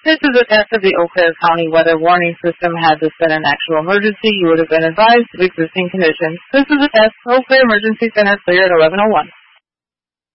This is a test of the Eau Claire County weather warning system. Had this been an actual emergency, you would have been advised of existing conditions. This is a test. Eau Claire Emergency Center clear at 11:01.